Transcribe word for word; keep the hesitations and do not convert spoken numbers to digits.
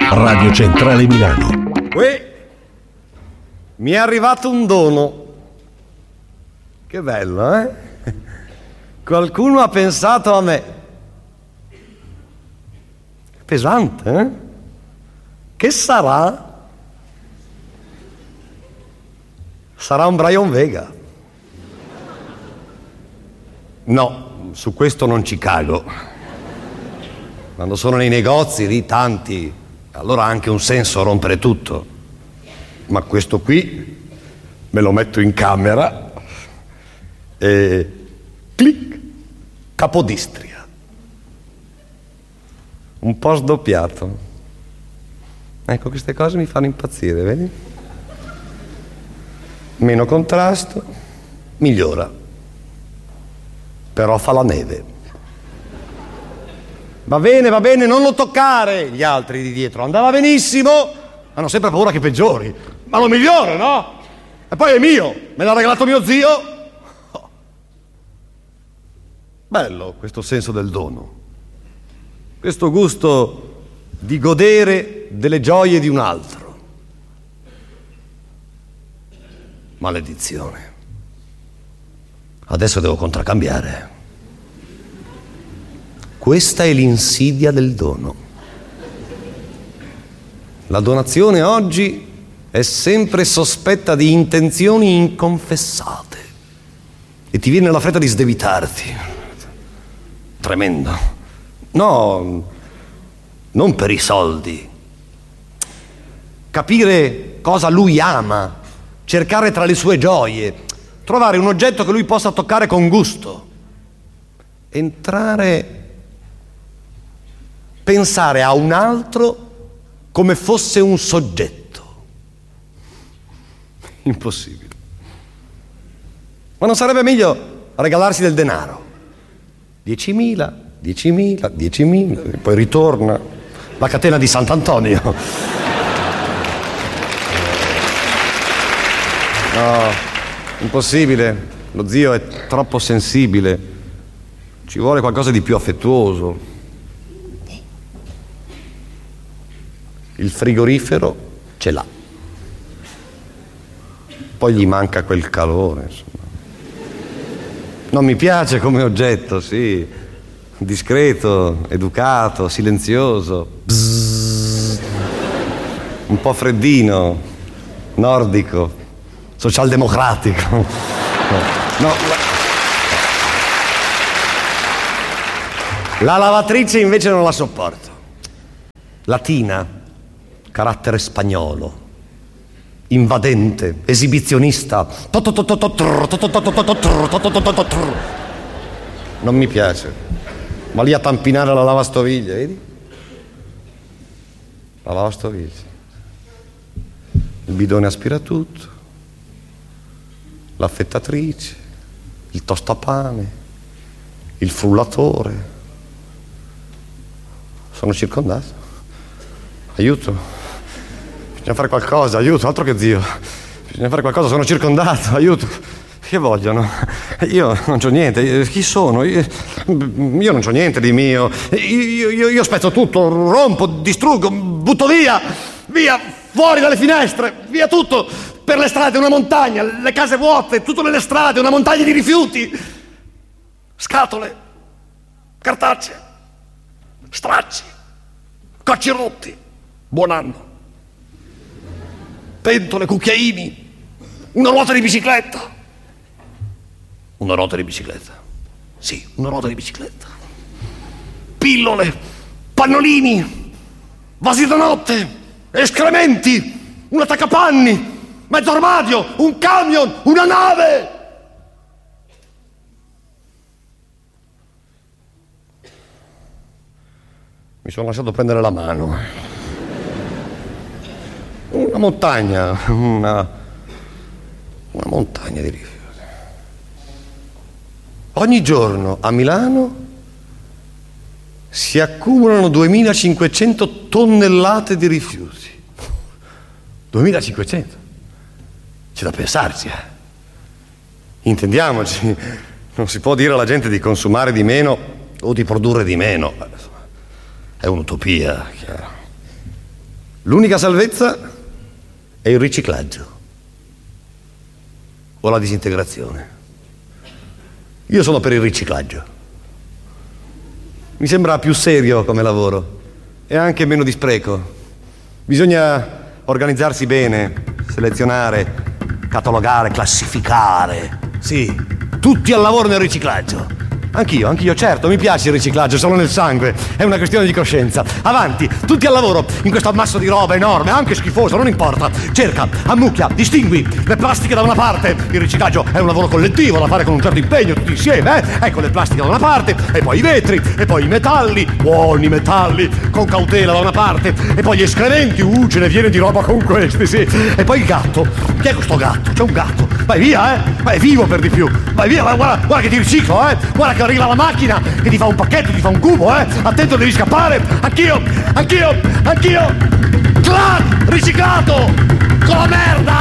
Radio Centrale Milano. Uè, mi è arrivato un dono. Che bello, eh? Qualcuno ha pensato a me. Pesante, eh? Che sarà? Sarà un Brian Vega. No, su questo non ci cago. Quando sono nei negozi di tanti, allora ha anche un senso rompere tutto. Ma questo qui me lo metto in camera e clic, Capodistria. Un po' sdoppiato. Ecco, queste cose mi fanno impazzire, vedi? Meno contrasto, migliora. Però fa la neve. Va bene, va bene, non lo toccare. Gli altri di dietro andava benissimo, hanno sempre paura che peggiori. Ma lo migliore, no? E poi è mio, me l'ha regalato mio zio. Oh. Bello questo senso del dono, questo gusto di godere delle gioie di un altro. Maledizione. Adesso devo contraccambiare. Questa è l'insidia del dono. La donazione oggi è sempre sospetta di intenzioni inconfessate e ti viene la fretta di sdebitarti. Tremendo. No, non per i soldi. Capire cosa lui ama, cercare tra le sue gioie, trovare un oggetto che lui possa toccare con gusto, entrare, pensare a un altro come fosse un soggetto. Impossibile. Ma non sarebbe meglio regalarsi del denaro? diecimila, diecimila, diecimila, e poi ritorna la catena di Sant'Antonio. No, impossibile. Lo zio è troppo sensibile. Ci vuole qualcosa di più affettuoso. Il frigorifero ce l'ha. Poi gli manca quel calore, insomma. Non mi piace come oggetto, sì. Discreto, educato, silenzioso. Bzzz. Un po' freddino, nordico, socialdemocratico. No, no. La lavatrice invece non la sopporto. Latina, carattere spagnolo, invadente, esibizionista. Non mi piace. Ma lì a tampinare la lavastoviglie, vedi? La lavastoviglie. Il bidone aspiratutto, l'affettatrice, il tostapane, il frullatore. Sono circondato. Aiuto. Bisogna fare qualcosa, aiuto, altro che zio. Bisogna fare qualcosa, sono circondato, aiuto. Che vogliono? Io non c'ho niente. Chi sono? Io, io non c'ho niente di mio. Io, io, io spezzo tutto, rompo, distruggo, butto via. Via, fuori dalle finestre, via tutto. Per le strade una montagna, le case vuote, tutto nelle strade, una montagna di rifiuti. Scatole, cartacee, stracci, cocci rotti. Buon anno. Pentole, cucchiaini, una ruota di bicicletta. Una ruota di bicicletta. Sì, una ruota di bicicletta. Pillole, pannolini, vasi da notte, escrementi, un attaccapanni, mezzo armadio, un camion, una nave. Mi sono lasciato prendere la mano. Una montagna, una, una montagna di rifiuti. Ogni giorno a Milano si accumulano duemilacinquecento tonnellate di rifiuti. duemilacinquecento? C'è da pensarci, eh? Intendiamoci, non si può dire alla gente di consumare di meno o di produrre di meno. È un'utopia, chiaro. L'unica salvezza è il riciclaggio o la disintegrazione. Io sono per il riciclaggio. Mi sembra più serio come lavoro e anche meno di spreco. Bisogna organizzarsi bene, selezionare, catalogare, classificare. Sì, tutti al lavoro nel riciclaggio. Anch'io, anch'io, certo, mi piace il riciclaggio, sono nel sangue, è una questione di coscienza. Avanti, tutti al lavoro, in questo ammasso di roba enorme, anche schifoso, non importa. Cerca, ammucchia, distingui le plastiche da una parte. Il riciclaggio è un lavoro collettivo da fare con un certo impegno, tutti insieme, eh? Ecco le plastiche da una parte, e poi i vetri, e poi i metalli, buoni metalli, con cautela da una parte, e poi gli escrementi, uh, ce ne viene di roba con questi, sì. E poi il gatto, chi è questo gatto? C'è un gatto, vai via, eh? Ma è vivo per di più, vai via, guarda, guarda che ti riciclo, eh? Guarda che arriva la macchina che ti fa un pacchetto, ti fa un cubo, eh? Attento, devi scappare. Anch'io, anch'io, anch'io. Clac! Riciclato! Con la merda!